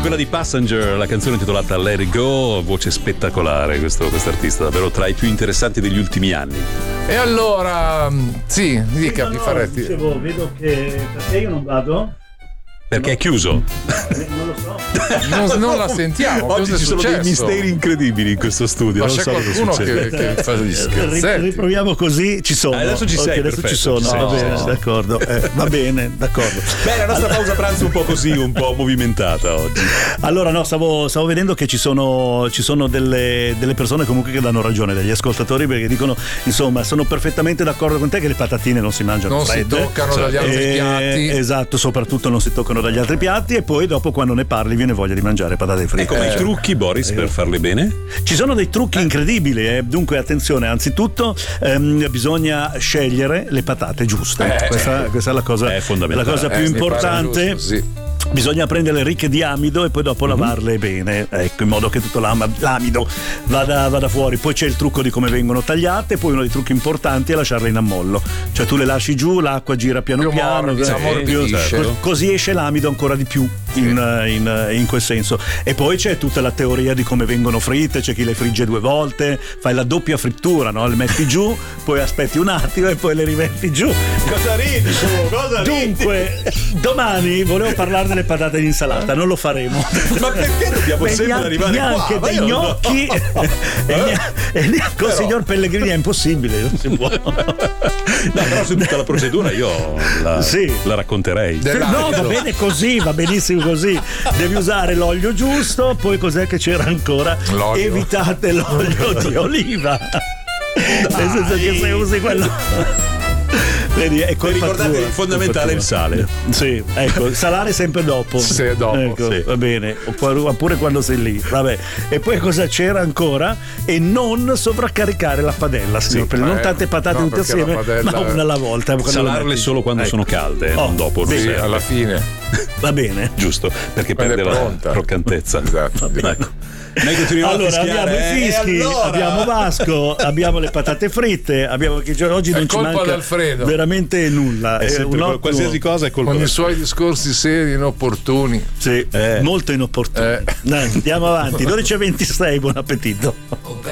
quella di Passenger, la canzone intitolata Let It Go, voce spettacolare questo artista, davvero tra i più interessanti degli ultimi anni. E allora, sì, dica, mi faresti. Dicevo, vedo che perché io non vado? Perché è chiuso? Non lo so. Non la sentiamo. Oggi ci sono dei misteri incredibili in questo studio. Ma non c'è so cosa qualcuno succede. che fa gli scherzetti. Riproviamo così, ci sono. Adesso ci sei, adesso perfetto, ci sono. ci sei, Va bene, sì. d'accordo. Va bene, d'accordo. Beh, la nostra pausa pranzo un po' così, un po' movimentata oggi. Allora, no, stavo vedendo che ci sono delle persone comunque che danno ragione, degli ascoltatori, perché dicono, insomma, sono perfettamente d'accordo con te che le patatine non si mangiano Non si fredde. toccano dagli altri piatti. Esatto, soprattutto non si toccano dagli altri piatti, e poi dopo quando ne parli viene voglia di mangiare patate fritte. E come i trucchi, Boris, per farle bene? Ci sono dei trucchi incredibili, dunque attenzione, anzitutto bisogna scegliere le patate giuste. Questa è la cosa, è fondamentale. la cosa più importante. Giusto, sì. Bisogna prenderle ricche di amido e poi dopo lavarle bene, ecco, in modo che tutto l'amido vada fuori. Poi c'è il trucco di come vengono tagliate, poi uno dei trucchi importanti è lasciarle in ammollo, cioè tu le lasci giù, l'acqua gira piano Più piano, morbida, ammorbidisce. così esce l'amido ancora di più. In quel senso. E poi c'è tutta la teoria di come vengono fritte, c'è chi le frigge 2 volte, fai la doppia frittura, no? Le metti giù, poi aspetti un attimo e poi le rimetti giù. Cosa ridi? Dunque, domani volevo parlare delle patate in insalata, non lo faremo. Ma perché dobbiamo sempre arrivare neanche qua? dei gnocchi e con il signor Pellegrini è impossibile, non si può. No, però su tutta la procedura io la racconterei. No, va bene così, va benissimo così. Devi usare l'olio giusto, poi cos'è che c'era ancora? L'olio. Evitate l'olio di oliva. Nel senso che se usi quello. Vedi, è Per ricordate il fondamentale è il sale. Sì, ecco, salare sempre dopo. Sì, dopo. Ecco, sì. Va bene, oppure quando sei lì. Vabbè. E poi cosa c'era ancora? E non sovraccaricare la padella, signor Pellegrini. Non tante patate no, tutte perché la assieme, padella- ma una alla volta. Quando la Salarle metti- solo quando ecco. sono calde, non dopo. non sì, Sì, serve. alla fine. Va bene. Giusto, perché Quando è perde la pronta. croccantezza. Esatto. Ecco. Noi continuiamo Allora a fischiare. abbiamo i fischi, allora? abbiamo Vasco, abbiamo le patate fritte, abbiamo che oggi È non ci colpa manca d'Alfredo. veramente nulla. È sempre un ottimo- qualsiasi cosa è colpa Con i del- suoi discorsi seri, inopportuni. Sì, molto inopportuno. Dai, andiamo avanti. 12:26, buon appetito.